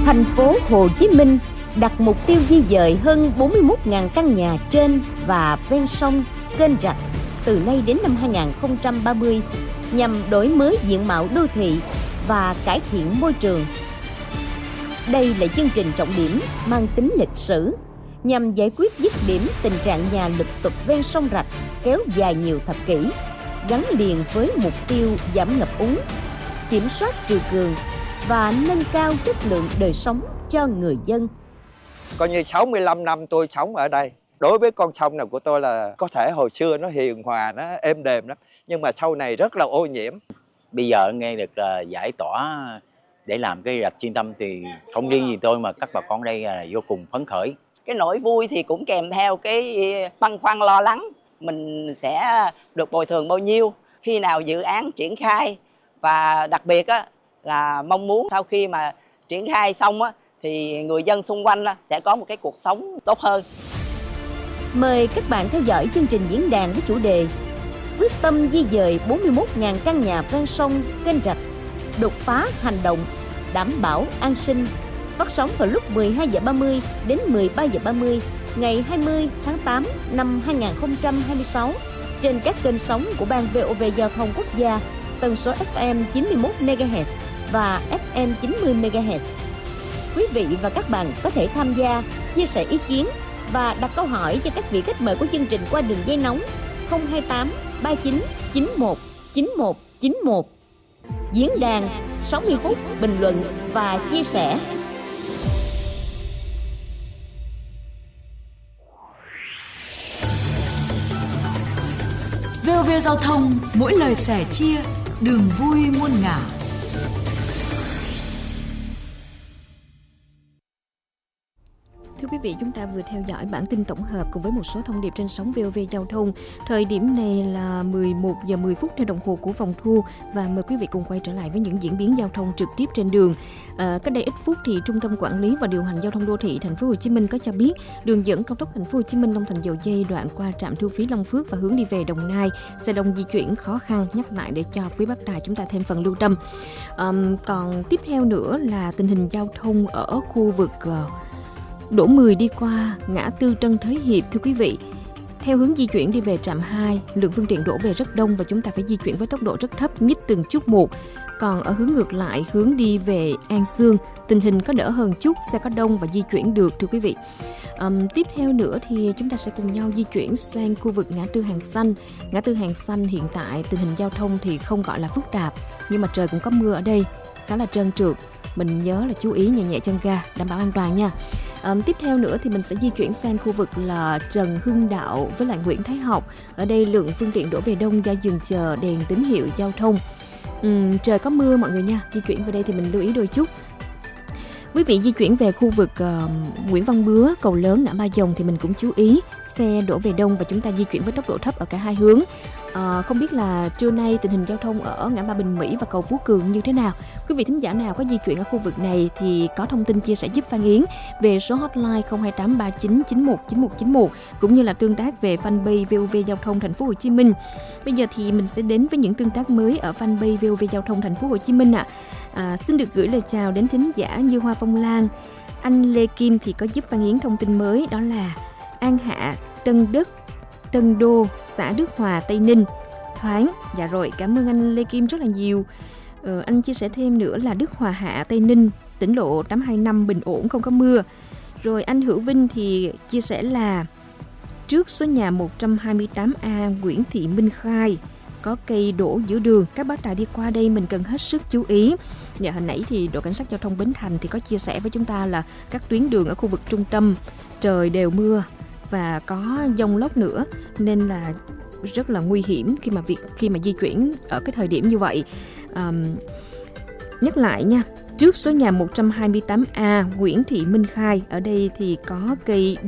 Thành phố Hồ Chí Minh đặt mục tiêu di dời hơn 41.000 căn nhà trên và ven sông, kênh rạch từ nay đến năm 2030 nhằm đổi mới diện mạo đô thị và cải thiện môi trường. Đây là chương trình trọng điểm mang tính lịch sử nhằm giải quyết dứt điểm tình trạng nhà lụp xụp ven sông rạch kéo dài nhiều thập kỷ, gắn liền với mục tiêu giảm ngập úng, kiểm soát triều cường và nâng cao chất lượng đời sống cho người dân. Coi như 65 năm tôi sống ở đây. Đối với con sông này của tôi là có thể hồi xưa nó hiền hòa, nó êm đềm lắm, nhưng mà sau này rất là ô nhiễm. Bây giờ nghe được giải tỏa để làm cái rạch xuyên tâm thì không riêng gì tôi mà các bà con đây là vô cùng phấn khởi. Cái nỗi vui thì cũng kèm theo cái băn khoăn lo lắng, mình sẽ được bồi thường bao nhiêu, khi nào dự án triển khai, và đặc biệt là mong muốn sau khi mà triển khai xong thì người dân xung quanh sẽ có một cái cuộc sống tốt hơn. Mời các bạn theo dõi chương trình diễn đàn với chủ đề quyết tâm di dời 41.000 căn nhà ven sông, kênh rạch, đột phá hành động, đảm bảo an sinh, phát sóng vào lúc 12:30 đến 13:30 ngày 20 tháng 8 năm 2026 trên các kênh sóng của Ban VOV Giao thông Quốc gia, tần số FM 91 MHz và FM 90 MHz. Quý vị và các bạn có thể tham gia, chia sẻ ý kiến và đặt câu hỏi cho các vị khách mời của chương trình qua đường dây nóng 028 39 91 91 91. Diễn đàn 60 phút bình luận và chia sẻ. VOV Giao thông, mỗi lời sẻ chia, đường vui muôn ngả. Thưa quý vị, chúng ta vừa theo dõi bản tin tổng hợp cùng với một số thông điệp trên sóng VOV Giao thông. Thời điểm này là 11:10 theo đồng hồ của phòng thu và mời quý vị cùng quay trở lại với những diễn biến giao thông trực tiếp trên đường. Cách đây ít phút thì Trung tâm Quản lý và Điều hành Giao thông Đô thị Thành phố Hồ Chí Minh có cho biết đường dẫn cao tốc Thành phố Hồ Chí Minh Long Thành Dầu Giây đoạn qua trạm thu phí Long Phước và hướng đi về Đồng Nai xe đông di chuyển khó khăn, nhắc lại để cho quý bác tài chúng ta thêm phần lưu tâm. Còn tiếp theo nữa là tình hình giao thông ở khu vực Đỗ Mười đi qua ngã tư Trân Thới Hiệp. Thưa quý vị, theo hướng di chuyển đi về trạm 2, lượng phương tiện đổ về rất đông và chúng ta phải di chuyển với tốc độ rất thấp, nhích từng chút một. Còn ở hướng ngược lại, hướng đi về An Xương, tình hình có đỡ hơn chút, xe có đông và di chuyển được thưa quý vị. Tiếp theo nữa thì chúng ta sẽ cùng nhau di chuyển sang khu vực ngã tư Hàng Xanh. Ngã tư Hàng Xanh hiện tại tình hình giao thông thì không gọi là phức tạp, nhưng mà trời cũng có mưa ở đây, khá là trơn trượt. Mình nhớ là chú ý nhẹ nhẹ chân ga, đảm bảo an toàn nha. Tiếp theo nữa thì mình sẽ di chuyển sang khu vực là Trần Hưng Đạo với lại Nguyễn Thái Học. Ở đây lượng phương tiện đổ về đông do dừng chờ đèn tín hiệu giao thông. Trời có mưa mọi người nha, di chuyển vào đây thì mình lưu ý đôi chút. Quý vị di chuyển về khu vực Nguyễn Văn Bứa, Cầu Lớn, ngã Ba Dòng thì mình cũng chú ý xe đổ về đông và chúng ta di chuyển với tốc độ thấp ở cả hai hướng. Không biết là trưa nay tình hình giao thông ở ngã ba Bình Mỹ và cầu Phú Cường như thế nào? Quý vị thính giả nào có di chuyển ở khu vực này thì có thông tin chia sẻ giúp Phan Yến về số hotline 028 39 91 9191 cũng như là tương tác về fanpage VOV Giao thông Thành phố Hồ Chí Minh. Bây giờ thì mình sẽ đến với những tương tác mới ở fanpage VOV Giao thông Thành phố Hồ Chí Minh ạ. Xin được gửi lời chào đến thính giả như Hoa Phong Lan. Anh Lê Kim thì có giúp Phan Yến thông tin mới, đó là An Hạ, Tân Đức, Tân Đô, xã Đức Hòa, Tây Ninh thoáng. Dạ rồi, cảm ơn anh Lê Kim rất là nhiều. Anh chia sẻ thêm nữa là Đức Hòa Hạ, Tây Ninh, tỉnh lộ 825 bình ổn, không có mưa. Rồi anh Hữu Vinh thì chia sẻ là trước số nhà 128A Nguyễn Thị Minh Khai có cây đổ giữa đường, các bác tài đi qua đây mình cần hết sức chú ý. Dạ, hồi nãy thì đội cảnh sát giao thông Bến Thành thì có chia sẻ với chúng ta là các tuyến đường ở khu vực trung tâm trời đều mưa và có dông lốc nữa nên là rất là nguy hiểm khi mà di chuyển ở cái thời điểm như vậy. Nhắc lại nha, trước số nhà 128A Nguyễn Thị Minh Khai ở đây thì có cây